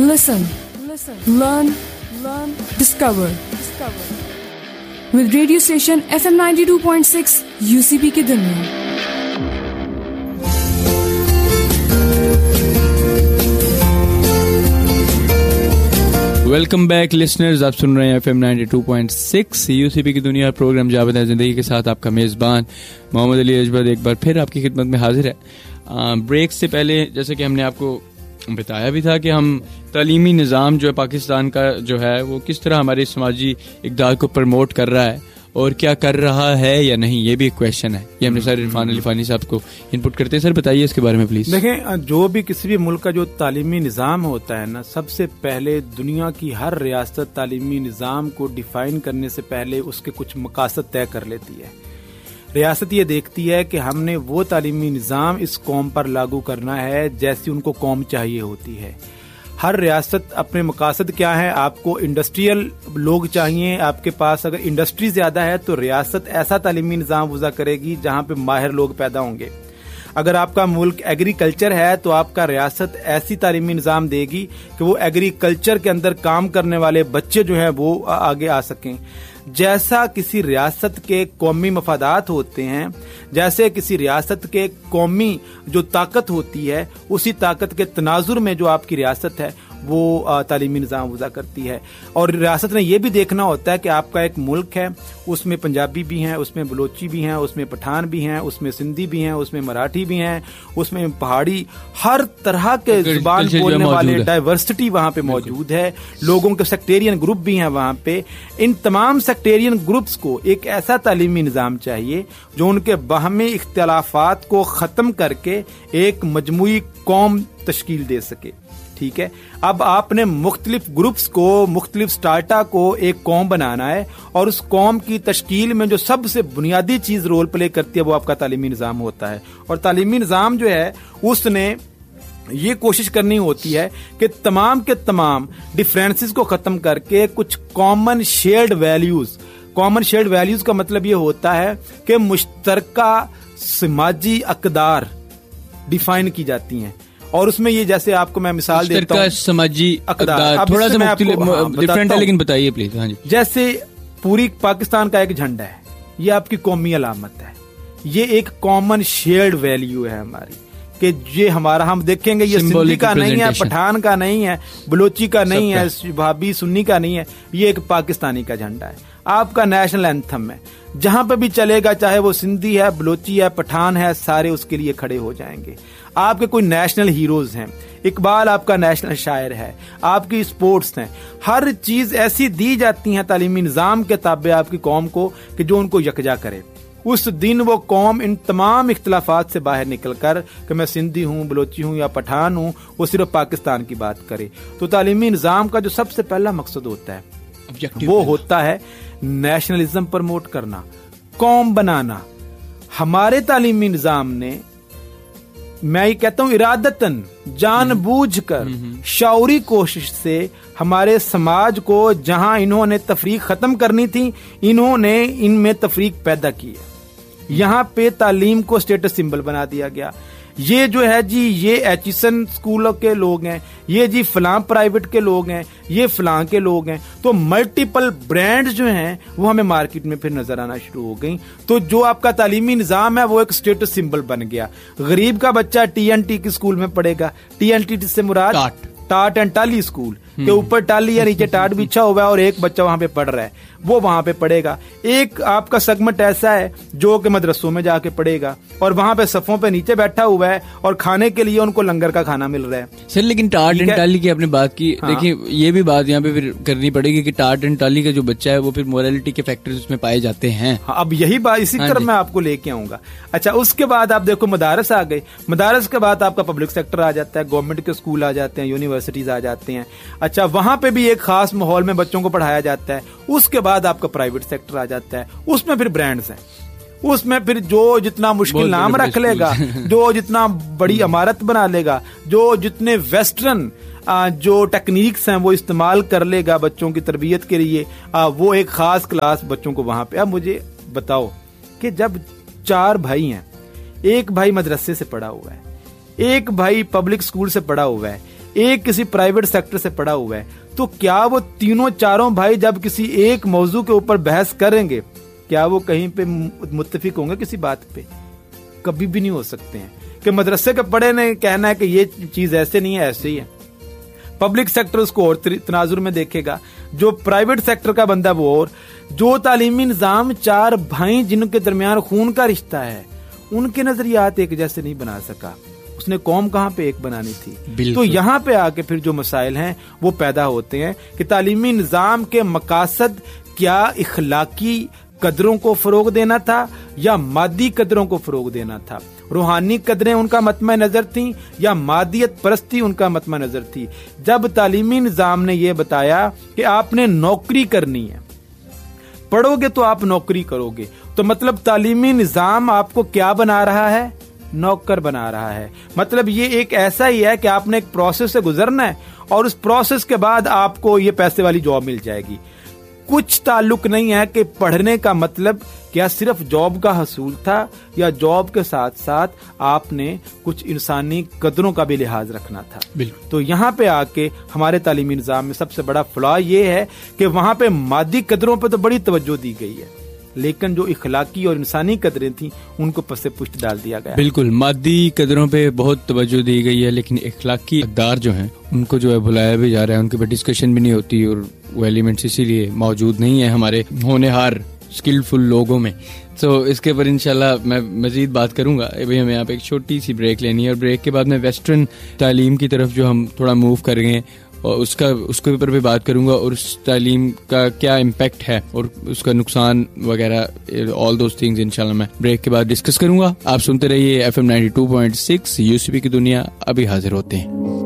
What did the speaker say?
Listen, learn, discover. With radio station FM 92.6 UCP की दुनिया। Welcome back listeners, आप सुन रहे हैं FM 92.6 यूसीपी की दुनिया प्रोग्राम जावेद है जिंदगी के साथ आपका मेज़बान मोहम्मद अली अजबर एक बार फिर आपकी खिदमत में हाजिर है। ब्रेक से पहले जैसे कि हमने आपको बताया भी था कि हम तालीमी निज़ाम जो है पाकिस्तान का जो है वो किस तरह हमारे समाजी इक़दार को प्रमोट कर रहा है और क्या कर रहा है या नहीं, ये भी एक क्वेश्चन है। ये हमने सर इरफान अली फानी साहब को इनपुट करते हैं। सर बताइए इसके बारे में प्लीज। देखें, जो भी किसी भी मुल्क का जो तालीमी निज़ाम होता है ना, सबसे पहले दुनिया की हर रियासत तालीमी निज़ाम को डिफाइन करने से पहले उसके कुछ मकासद तय कर लेती है। रियासत ये देखती है कि हमने वो तालीमी निज़ाम इस कौम पर लागू करना है जैसी उनको कौम चाहिए होती है। हर रियासत अपने मकासद क्या है, आपको इंडस्ट्रियल लोग चाहिए, आपके पास अगर इंडस्ट्री ज्यादा है तो रियासत ऐसा तालीमी निज़ाम वज़ा करेगी जहां पे माहिर लोग पैदा होंगे। अगर आपका मुल्क एग्रीकल्चर है तो आपका रियासत ऐसी तालीमी निज़ाम देगी कि वो एग्रीकल्चर के अंदर काम करने वाले बच्चे जो हैं वो आगे आ सकें। जैसा किसी रियासत के कौमी मफादात होते हैं, जैसे किसी रियासत के कौमी जो ताकत होती है, उसी ताकत के तनाजुर में जो आपकी रियासत है वो तालीमी निज़ाम वज़ा करती है। और रियासत ने यह भी देखना होता है कि आपका एक मुल्क है, उसमें पंजाबी भी हैं, उसमें बलोची भी हैं, उसमें पठान भी हैं, उसमें सिंधी भी हैं, उसमें मराठी भी हैं, उसमें पहाड़ी, हर तरह के जुबान बोलने वाले डाइवर्सिटी वहाँ पे मौजूद है। लोगों के सेक्टेरियन ग्रुप भी हैं वहाँ पे। इन तमाम सेक्टेरियन ग्रुप्स को एक ऐसा तालीमी निज़ाम चाहिए जो उनके बाहमी इख्तिलाफात को ख़त्म करके एक मजमूई कौम तश्कील दे सके। ठीक है, अब आपने मुख्तलिफ ग्रुप्स को, मुख्तलिफ स्टार्टा को एक कौम बनाना है और उस कौम की तश्कील में जो सबसे बुनियादी चीज रोल प्ले करती है वो आपका तालीमी निज़ाम होता है। और तालीमी निज़ाम जो है उसने ये कोशिश करनी होती है कि तमाम के तमाम डिफरेंसेस को खत्म करके कुछ common shared values, common shared values का मतलब ये होता है कि मुश्तरका समाजी अक़दार डिफाइन की जाती हैं। और उसमें ये, जैसे आपको मैं मिसाल देता हूँ, समाजी अक़दार थोड़ा सा डिफरेंट है लेकिन बताइए प्लीज। हाँ जी, जैसे पूरी पाकिस्तान का एक झंडा है, ये आपकी कौमी अलामत है, ये एक कॉमन शेयर्ड वैल्यू है हमारी, कि ये हमारा, हम देखेंगे ये सिंधी का नहीं है, पठान का नहीं है, बलोची का नहीं है, भाभी सुन्नी का नहीं है, ये एक पाकिस्तानी का झंडा है। आपका नेशनल एंथम है, जहां पे भी चलेगा, चाहे वो सिंधी है, बलोची है, पठान है, सारे उसके लिए खड़े हो जाएंगे। आपके कोई नेशनल हीरोज हैं, इकबाल आपका नेशनल शायर है, आपकी स्पोर्ट्स हैं, हर चीज ऐसी दी जाती है तालीमी निज़ाम के ताबे आपकी कौम को कि जो उनको यकजा करे। उस दिन वो कौम इन तमाम इख्तिलाफात से बाहर निकलकर कि मैं सिंधी हूँ, बलोची हूँ या पठान हूँ, वो सिर्फ पाकिस्तान की बात करे। तो तालीमी निज़ाम का जो सबसे पहला मकसद होता है वो होता है नेशनलिज्म प्रमोट करना, कौम बनाना। हमारे तालीमी निज़ाम ने, मैं ये कहता हूं इरादतन, जानबूझकर, शौरी कोशिश से हमारे समाज को, जहां इन्होंने तफरीक खत्म करनी थी, इन्होंने इनमें तफरीक पैदा की है। यहां पे तालीम को स्टेटस सिंबल बना दिया गया। ये जो है जी, ये एचिसन स्कूलों के लोग हैं, ये जी फलां प्राइवेट के लोग हैं, ये फलां के लोग हैं। तो मल्टीपल ब्रांड्स जो हैं वो हमें मार्केट में फिर नजर आना शुरू हो गई। तो जो आपका तालीमी निज़ाम है वो एक स्टेटस सिंबल बन गया। गरीब का बच्चा TNT के स्कूल में पढ़ेगा, TNT से मुराद टाट एंड टाली स्कूल के ऊपर टाली या नीचे टाट बिछा हुआ है और एक बच्चा वहां पे पढ़ रहा है, वो वहां पे पढ़ेगा। एक आपका सेगमेंट ऐसा है जो कि मदरसों में जाके पढ़ेगा और वहां पे सफों पे नीचे बैठा हुआ है और खाने के लिए उनको लंगर का खाना मिल रहा है। सर लेकिन टाट एंड टाली की आपने बात की, हाँ। देखिए ये भी बात यहाँ पे फिर करनी पड़ेगी कि टाट एंड टाली का जो बच्चा है वो फिर मोरालिटी के फैक्टर्स उसमें पाए जाते हैं। हाँ, अब यही बात, इसी तरह मैं आपको लेके आऊंगा। अच्छा, उसके बाद आप देखो मदारस आ गए, मदारस के बाद आपका पब्लिक सेक्टर आ जाता है, गवर्नमेंट के स्कूल आ जाते हैं, यूनिवर्सिटीज आ जाते हैं। अच्छा, वहां पे भी एक खास माहौल में बच्चों को पढ़ाया जाता है। उसके बाद आपका प्राइवेट सेक्टर आ जाता है, उसमें फिर ब्रांड्स हैं, उसमें फिर जो जितना मुश्किल नाम रख लेगा, जो जितना बड़ी इमारत बना लेगा, जो जितने वेस्टर्न जो टेक्निक्स हैं वो इस्तेमाल कर लेगा बच्चों की तरबियत के लिए, वो एक खास क्लास बच्चों को वहां पे। अब मुझे बताओ कि जब 4 भाई हैं, एक भाई मदरसे से पढ़ा हुआ है, एक भाई पब्लिक स्कूल से पढ़ा हुआ है, एक किसी प्राइवेट सेक्टर से पढ़ा हुआ है, तो क्या वो तीनों चारों भाई जब किसी एक मौजू के ऊपर बहस करेंगे, क्या वो कहीं पे मुत्तफिक होंगे किसी बात पे? कभी भी नहीं हो सकते हैं। कि मदरसे के पढ़े ने कहना है कि ये चीज ऐसे नहीं है, ऐसे ही है। पब्लिक सेक्टर उसको और तनाजुर में देखेगा, जो प्राइवेट सेक्टर का बंदा वो और। जो तालीमी निजाम चार भाई जिनके दरमियान खून का रिश्ता है, उनके नजरियात एक जैसे नहीं बना सका, उसने कौम कहां पे एक बनानी थी। तो यहाँ पे आके फिर जो मसाइल हैं वो पैदा होते हैं कि तालीमी निजाम के मकासद क्या इखलाकी कदरों को फरोग देना था या मादी कदरों को फरोग देना था। रूहानी कदरें उनका मतमा नजर थी या मादियत परस्ती उनका मतमा नजर थी। जब तालीमी निजाम ने यह बताया कि आपने नौकरी करनी है, पढ़ोगे तो आप नौकरी करोगे, तो मतलब तालीमी निजाम आपको क्या बना रहा है? नौकर बना रहा है। मतलब ये एक ऐसा ही है कि आपने एक प्रोसेस से गुजरना है और उस प्रोसेस के बाद आपको ये पैसे वाली जॉब मिल जाएगी। कुछ ताल्लुक नहीं है कि पढ़ने का मतलब क्या सिर्फ जॉब का हसूल था या जॉब के साथ साथ आपने कुछ इंसानी कदरों का भी लिहाज रखना था। तो यहाँ पे आके हमारे तालीमी निजाम में सबसे बड़ा फ्लॉ ये है कि वहां पे मादी कदरों पे तो बड़ी तवज्जो दी गई है, लेकिन जो इखलाकी और इंसानी कदरें थी उनको पसे पुष्ट डाल दिया गया। बिल्कुल, मादी कदरों पे बहुत तवज्जो दी गई है, लेकिन इखलाकी अक़दार जो हैं उनको जो है भुलाया भी जा रहा है, उनके पे डिस्कशन भी नहीं होती और वो एलिमेंट्स इसीलिए मौजूद नहीं है हमारे होनहार स्किलफुल लोगों में। तो इसके ऊपर इंशाल्लाह मैं मजीद बात करूंगा। अभी हमें यहाँ पे एक छोटी सी ब्रेक लेनी है और ब्रेक के बाद में वेस्टर्न तालीम की तरफ जो हम थोड़ा मूव करेंगे और उसके ऊपर भी बात करूंगा और उस तालीम का क्या इम्पैक्ट है और उसका नुकसान वगैरह, ऑल दोस थिंग्स इंशाल्लाह मैं ब्रेक के बाद डिस्कस करूंगा। आप सुनते रहिए FM 92.6 यूसीपी की दुनिया। अभी हाजिर होते हैं।